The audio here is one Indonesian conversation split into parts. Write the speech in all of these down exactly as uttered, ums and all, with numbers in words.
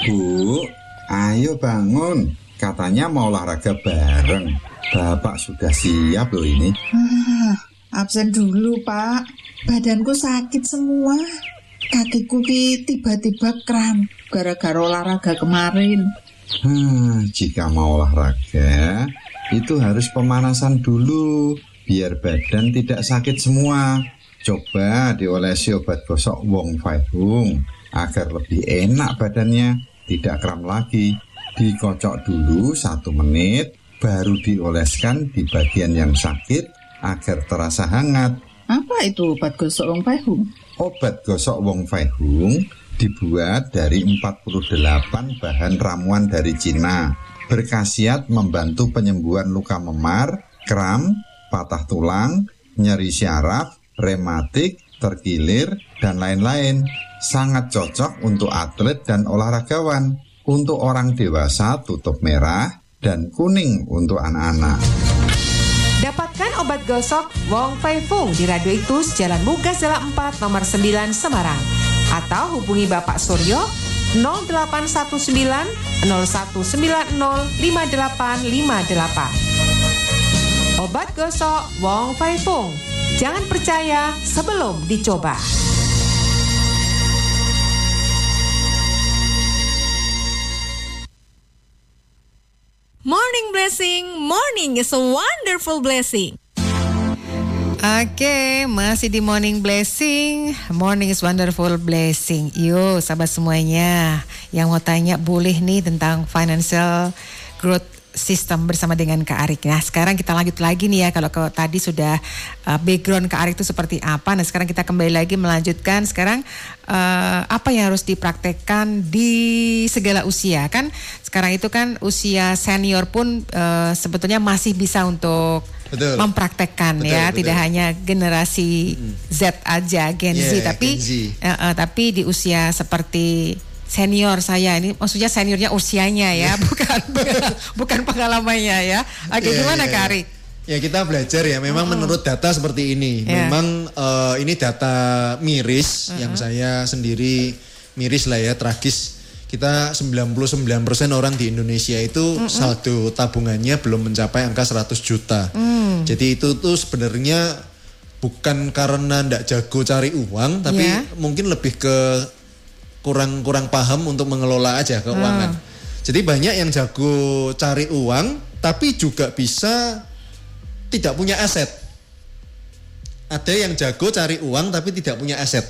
Bu, ayo bangun. Katanya mau olahraga bareng. Bapak sudah siap loh ini. Ah, absen dulu, Pak. Badanku sakit semua. Kakiku ki tiba-tiba kram gara-gara olahraga kemarin. Hmm, jika mau olahraga, itu harus pemanasan dulu, biar badan tidak sakit semua. Coba diolesi obat gosok Wong Fai Hung, agar lebih enak badannya, tidak kram lagi. Dikocok dulu satu menit, baru dioleskan di bagian yang sakit, agar terasa hangat. Apa itu obat gosok Wong Fai Hung? Obat gosok Wong Fai Hung dibuat dari empat puluh delapan bahan ramuan dari Cina. Berkhasiat membantu penyembuhan luka memar, kram, patah tulang, nyeri syaraf, rematik, terkilir, dan lain-lain. Sangat cocok untuk atlet dan olahragawan. Untuk orang dewasa tutup merah dan kuning untuk anak-anak. Dapatkan obat gosok Wong Fai Hung di Radio Itus Jalan Mugas Jalan empat nomor sembilan Semarang. Atau hubungi Bapak Suryo nol delapan satu sembilan nol satu sembilan nol lima delapan lima delapan. Obat gosok Wong Fai Hung. Jangan percaya sebelum dicoba. Morning blessing, morning is a wonderful blessing. Oke, masih di Morning Blessing. Morning is wonderful blessing. Yuk, sahabat semuanya yang mau tanya boleh nih tentang financial growth system bersama dengan Kak Arik. Nah, sekarang kita lanjut lagi nih ya. Kalau ke, tadi sudah uh, background Kak Arik itu seperti apa. Nah, sekarang kita kembali lagi melanjutkan. Sekarang uh, apa yang harus dipraktekkan di segala usia kan? Sekarang itu kan usia senior pun uh, sebetulnya masih bisa untuk betul. Mempraktekkan betul, ya, betul. Tidak hanya generasi hmm. Z aja, Gen Z, yeah, tapi Gen Z. Uh, uh, tapi di usia seperti senior saya ini, maksudnya seniornya usianya ya, bukan bukan pengalamannya ya. Oke, yeah, gimana yeah. Kak Arik? Ya kita belajar ya, memang uh-uh. menurut data seperti ini. Yeah. Memang uh, ini data miris uh-uh. yang saya sendiri miris lah ya, tragis. Kita sembilan puluh sembilan persen orang di Indonesia itu uh-uh. saldo tabungannya belum mencapai angka seratus juta. Mm. Jadi itu tuh sebenarnya bukan karena ndak jago cari uang, tapi yeah. mungkin lebih ke kurang-kurang paham untuk mengelola aja keuangan. Hmm. Jadi banyak yang jago cari uang tapi juga bisa tidak punya aset. Ada yang jago cari uang tapi tidak punya aset.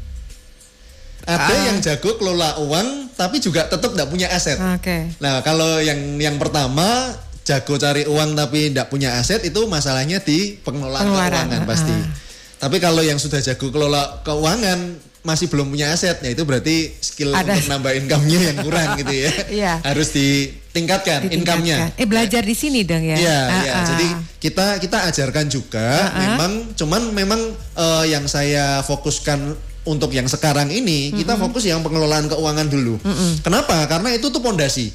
Ada ah. yang jago kelola uang tapi juga tetap tidak punya aset. Okay. Nah, kalau yang yang pertama jago cari uang tapi tidak punya aset itu masalahnya di pengelolaan keuangan pasti. Ah. Tapi kalau yang sudah jago kelola keuangan masih belum punya aset, ya itu berarti skill ada. Untuk nambah income-nya yang kurang gitu ya. Yeah. Harus ditingkatkan, ditingkatkan income-nya. Eh belajar di sini dong ya. Iya, uh-uh. ya. Jadi kita kita ajarkan juga. Uh-uh. Memang, cuman memang uh, yang saya fokuskan untuk yang sekarang ini uh-uh. kita fokus yang pengelolaan keuangan dulu. Uh-uh. Kenapa? Karena itu tuh pondasi.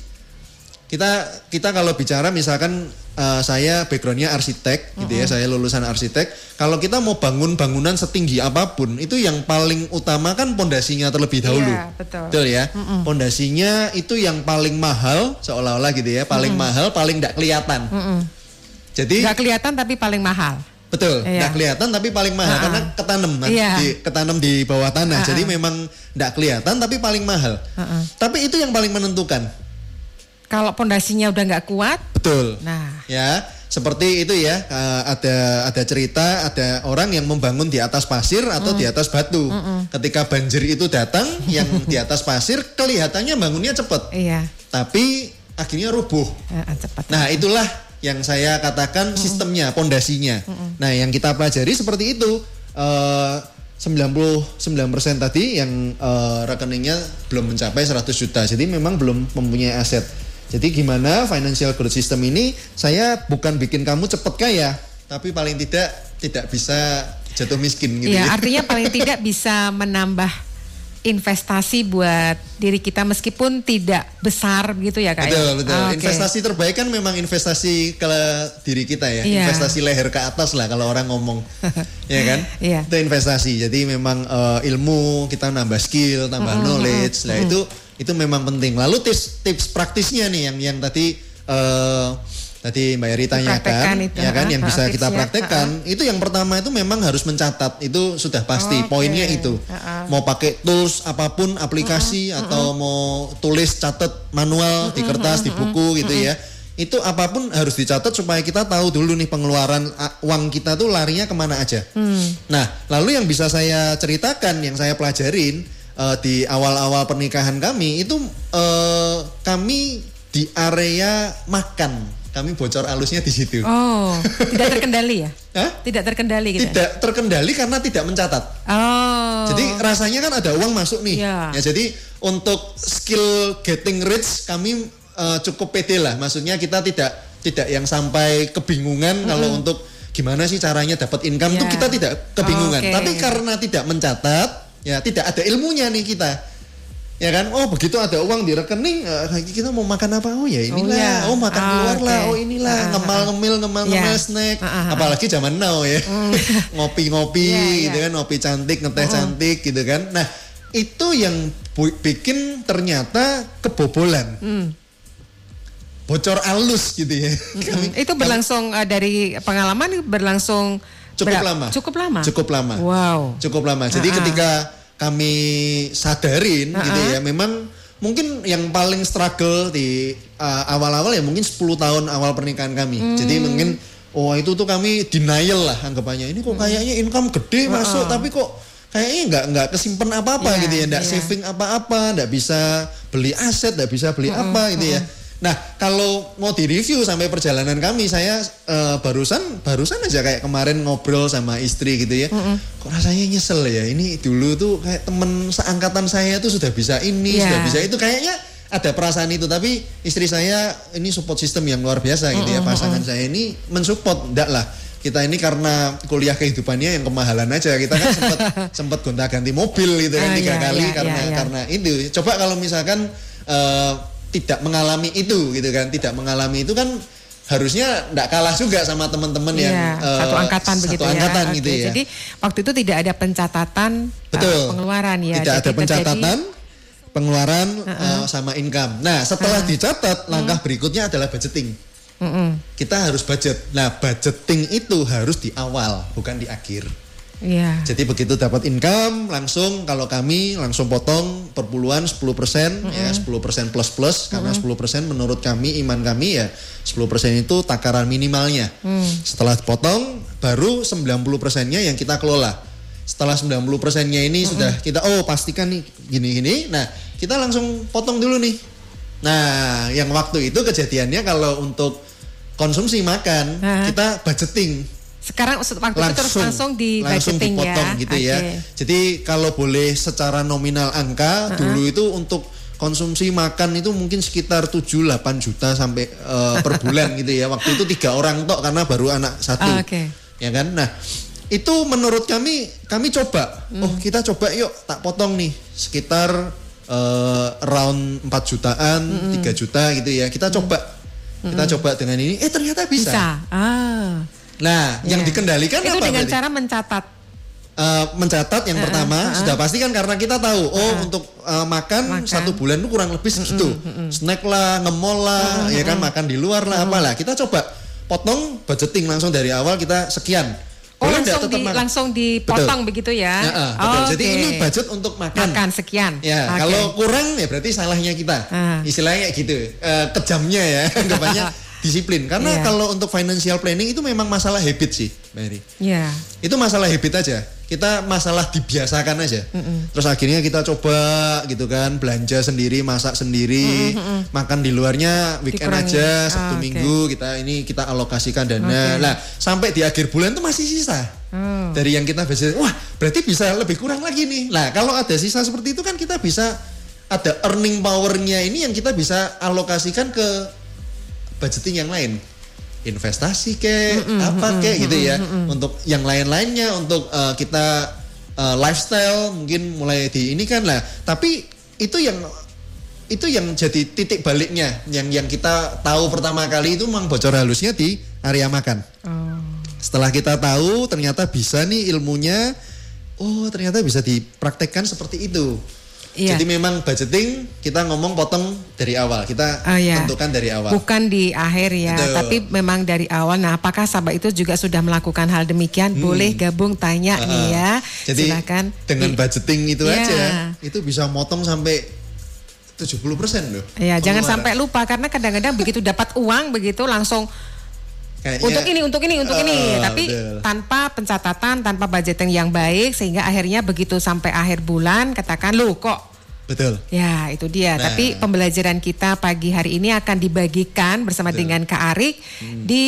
Kita kita kalau bicara misalkan uh, saya backgroundnya arsitek gitu ya, uh-uh. saya lulusan arsitek. Kalau kita mau bangun bangunan setinggi apapun, itu yang paling utama kan pondasinya terlebih dahulu. Iya, betul. Betul ya. Uh-uh. Pondasinya itu yang paling mahal seolah-olah gitu ya, paling uh-uh. mahal, paling tidak kelihatan. Uh-uh. Jadi nggak kelihatan tapi paling mahal. Betul, iya. nggak kelihatan tapi paling mahal uh-uh. karena ketanam, iya. di, ketanam di bawah tanah. Uh-uh. Jadi memang nggak kelihatan tapi paling mahal. Uh-uh. Tapi itu yang paling menentukan. Kalau pondasinya udah nggak kuat, betul. Nah, ya seperti itu ya. Uh, ada ada cerita, ada orang yang membangun di atas pasir atau mm. di atas batu. Mm-mm. Ketika banjir itu datang, yang di atas pasir kelihatannya bangunnya cepat. Iya. Tapi akhirnya rubuh. Uh, cepat. Nah itulah yang saya katakan Mm-mm. sistemnya, pondasinya. Mm-mm. Nah yang kita pelajari seperti itu. Uh, sembilan puluh sembilan persen tadi yang uh, rekeningnya belum mencapai seratus juta. Jadi memang belum mempunyai aset. Jadi gimana financial growth system ini, saya bukan bikin kamu cepat kaya, tapi paling tidak tidak bisa jatuh miskin gitu ya. Ya. Artinya paling tidak bisa menambah investasi buat diri kita meskipun tidak besar gitu ya Kak. Betul, betul. Oh, okay. Investasi terbaik kan memang investasi ke diri kita ya. Yeah. Investasi leher ke atas lah kalau orang ngomong. Ya kan? Yeah. Itu investasi. Jadi memang uh, ilmu, kita nambah skill, tambah mm-hmm. knowledge. Lah mm-hmm. itu Itu memang penting. Lalu tips tips praktisnya nih yang yang tadi uh, tadi Mbak Eri tanyakan, itu, ya kan, uh, yang bisa uh, kita praktekkan. Uh, uh. Itu yang pertama itu memang harus mencatat. Itu sudah pasti. Oh, okay. Poinnya itu. Uh, uh. Mau pakai tools apapun, aplikasi uh, uh. atau uh, uh. mau tulis catat manual uh, di kertas, uh, uh. di buku uh, gitu uh. ya. Itu apapun harus dicatat supaya kita tahu dulu nih pengeluaran uang kita tuh larinya kemana aja. Hmm. Nah, lalu yang bisa saya ceritakan, yang saya pelajarin uh, di awal-awal pernikahan kami itu uh, kami di area makan. Kami bocor halusnya di situ. Oh, tidak terkendali ya? Hah? Tidak terkendali gitu? Tidak terkendali karena tidak mencatat. Oh. Jadi rasanya kan ada uang masuk nih. Yeah. Ya, jadi untuk skill getting rich kami uh, cukup pede lah. Maksudnya kita tidak tidak yang sampai kebingungan mm-hmm. kalau untuk gimana sih caranya dapat income itu yeah. kita tidak kebingungan. Oh, okay. Tapi karena tidak mencatat, ya tidak ada ilmunya nih kita. Ya kan, oh begitu ada uang di rekening, uh, kita mau makan apa? Oh ya inilah, oh, yeah. oh makan ah, keluar okay. lah, oh inilah, uh, ngemal ngemil, ngemal yeah. ngemil snack, uh, uh, uh. apalagi zaman now ya, mm. ngopi-ngopi yeah, gitu yeah. kan, ngopi cantik, ngeteh uh, uh. cantik gitu kan. Nah itu yang bu- bikin ternyata kebobolan, mm. bocor halus gitu ya. Mm-hmm. Kami, itu berlangsung uh, dari pengalaman berlangsung cukup ber- lama, cukup lama, cukup lama, wow, cukup lama. Jadi uh, uh. ketika kami sadarin uh-huh. gitu ya, memang mungkin yang paling struggle di uh, awal-awal ya mungkin sepuluh tahun awal pernikahan kami. Hmm. Jadi mungkin oh itu tuh kami denial lah anggapannya. Ini kok kayaknya income gede uh-uh. masuk tapi kok kayaknya nggak nggak kesimpan apa-apa yeah, gitu ya, nggak yeah. saving apa-apa, nggak bisa beli aset, nggak bisa beli uh-uh. apa gitu uh-uh. ya. Nah kalau mau direview sampai perjalanan kami, saya uh, barusan barusan aja kayak kemarin ngobrol sama istri gitu ya, mm-hmm. kok rasanya nyesel ya, ini dulu tuh kayak temen seangkatan saya tuh sudah bisa ini, yeah. sudah bisa itu, kayaknya ada perasaan itu. Tapi istri saya ini support system yang luar biasa gitu mm-hmm. ya, pasangan saya ini mensupport, enggak lah. Kita ini karena kuliah kehidupannya yang kemahalan aja, kita kan sempat sempat gonta-ganti mobil gitu kan uh, tiga yeah, kali yeah, karena yeah, yeah. karena itu. Coba kalau misalkan uh, tidak mengalami itu gitu kan, tidak mengalami itu kan harusnya tidak kalah juga sama teman-teman iya, yang satu uh, angkatan satu begitu angkatan ya. gitu okay. ya. Jadi waktu itu tidak ada pencatatan uh, pengeluaran ya. Tidak Jadi ada pencatatan terjadi, pengeluaran uh-uh. uh, sama income. Nah setelah uh. dicatat, langkah uh. berikutnya adalah budgeting. Uh-uh. Kita harus budget. Nah budgeting itu harus di awal, bukan di akhir. Yeah. Jadi begitu dapat income langsung, kalau kami langsung potong perpuluhan sepuluh persen mm-hmm. ya sepuluh persen plus plus mm-hmm. karena sepuluh persen menurut kami, iman kami ya sepuluh persen itu takaran minimalnya. Mm. Setelah potong baru sembilan puluh persennya yang kita kelola. Setelah sembilan puluh persennya ini mm-hmm. sudah kita oh pastikan nih gini-gini. Nah, kita langsung potong dulu nih. Nah, yang waktu itu kejadiannya kalau untuk konsumsi makan uh-huh. kita budgeting. Sekarang waktu langsung, itu terus langsung di langsung budgeting dipotong ya. gitu okay. ya. Jadi kalau boleh secara nominal angka, uh-huh. dulu itu untuk konsumsi makan itu mungkin sekitar tujuh delapan juta sampai uh, per bulan gitu ya. Waktu itu tiga orang tok karena baru anak satu. Uh, okay. Ya kan? Nah, itu menurut kami kami coba. Hmm. Oh, kita coba yuk tak potong nih sekitar uh, around empat jutaan, hmm. tiga juta gitu ya. Kita coba. Hmm. Kita coba dengan ini. Eh ternyata bisa. Bisa. Ah. Nah, yeah. yang dikendalikan itu apa? Itu dengan berarti? cara mencatat. Uh, mencatat yang uh, pertama uh, uh. sudah pasti kan karena kita tahu oh uh, untuk uh, makan, makan satu bulan itu kurang lebih segitu. Uh, uh, uh, uh. Snack lah, ngemol lah, uh, uh, ya kan uh. makan di luar lah, uh. apalah. Kita coba potong budgeting langsung dari awal kita sekian. Oh, langsung, di, langsung dipotong betul. Begitu ya. ya uh, betul. Oh, jadi okay. ini budget untuk makan. Makan sekian. Ya, okay. Kalau kurang ya berarti salahnya kita. Uh. Istilahnya gitu. Uh, kejamnya ya, anggapannya disiplin. Karena yeah. kalau untuk financial planning itu memang masalah habit sih, Mbak Eri. Iya. Yeah. Itu masalah habit aja. Kita masalah dibiasakan aja. Mm-mm. Terus akhirnya kita coba gitu kan, belanja sendiri, masak sendiri, Mm-mm. makan di luarnya weekend Dikurangi. aja, Sabtu oh, okay. Minggu kita ini kita alokasikan dana. Okay. Nah, sampai di akhir bulan tuh masih sisa. Oh. Dari yang kita biasa, wah, berarti bisa lebih kurang lagi nih. Nah, kalau ada sisa seperti itu kan kita bisa ada earning power-nya ini yang kita bisa alokasikan ke budgeting yang lain. Investasi kek, mm-mm, apa kek mm-mm, gitu ya. Mm-mm. Untuk yang lain-lainnya, untuk uh, kita uh, lifestyle mungkin mulai di ini kan lah. Tapi itu yang itu yang jadi titik baliknya, yang yang kita tahu pertama kali itu memang bocor halusnya di area makan. Oh. Setelah kita tahu ternyata bisa nih ilmunya, oh ternyata bisa dipraktekkan seperti itu. Iya. Jadi memang budgeting kita ngomong potong dari awal, kita oh, iya. tentukan dari awal. Bukan di akhir ya, Betul. tapi memang dari awal. Nah, apakah sahabat itu juga sudah melakukan hal demikian? Hmm. Boleh gabung tanya uh, nih ya. Jadi silakan. Dengan budgeting itu ya. aja, itu bisa motong sampai tujuh puluh persen loh. Ya, jangan sampai lupa karena kadang-kadang begitu dapat uang begitu langsung kayaknya, untuk ini, untuk ini, untuk uh, ini, tapi betul. Tanpa pencatatan, tanpa budgeting yang baik, sehingga akhirnya begitu sampai akhir bulan katakan lu kok. Betul. Ya itu dia. Nah. Tapi pembelajaran kita pagi hari ini akan dibagikan bersama betul. Dengan Kak Arik hmm. di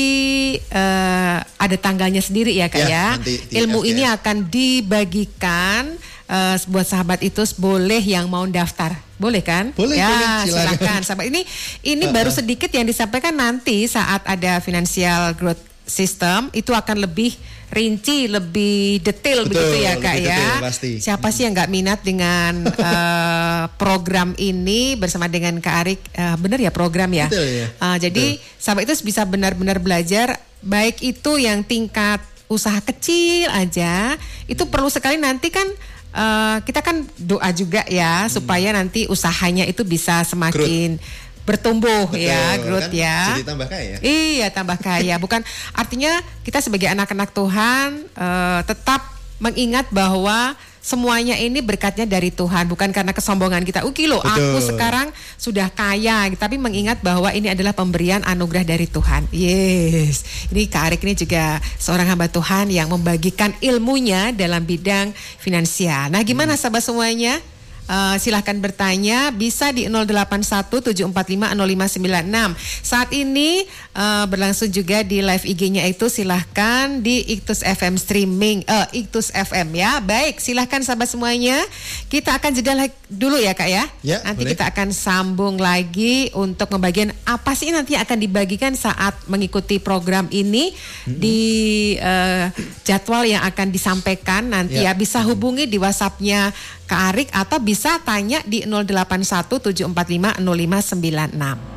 uh, ada tanggalnya sendiri ya Kak ya. ya. Nanti, ilmu F G S. Ini akan dibagikan. Uh, buat sahabat itu boleh yang mau daftar, boleh kan? Boleh, ya, boleh, silakan. silakan. Sahabat ini ini uh-uh. baru sedikit yang disampaikan, nanti saat ada financial growth system itu akan lebih rinci, lebih detail. Betul, begitu ya Kak ya. Detail, pasti. Siapa sih yang nggak minat dengan uh, program ini bersama dengan Kak Arik? Uh, benar ya program ya. Betul, ya. Uh, jadi Betul. Sahabat itu bisa benar-benar belajar, baik itu yang tingkat usaha kecil aja, itu perlu sekali nanti kan. Uh, kita kan doa juga ya hmm. supaya nanti usahanya itu bisa semakin growth. Bertumbuh. Betul, ya, growth kan ya. Jadi tambah kaya. Iya, tambah kaya. Bukan artinya kita sebagai anak-anak Tuhan uh, tetap mengingat bahwa semuanya ini berkatnya dari Tuhan, bukan karena kesombongan kita. Uki loh, aku sekarang sudah kaya, tapi mengingat bahwa ini adalah pemberian anugerah dari Tuhan. Yes, ini Kak Arik ini juga seorang hamba Tuhan yang membagikan ilmunya dalam bidang finansial. Nah, gimana sahabat semuanya? Uh, silahkan bertanya, bisa di nol delapan satu tujuh empat lima nol lima sembilan enam. Saat ini uh, berlangsung juga di live I G-nya itu, silahkan di Iktus F M streaming, uh, Iktus F M ya. Baik, silahkan sahabat semuanya. Kita akan jeda dulu ya Kak ya. ya nanti boleh. Kita akan sambung lagi untuk membagikan apa sih nanti akan dibagikan saat mengikuti program ini mm-hmm. di uh, jadwal yang akan disampaikan nanti ya. ya. Bisa hubungi di WhatsApp-nya Kak Arik atau bisa tanya di nol delapan satu tujuh empat lima nol lima sembilan enam.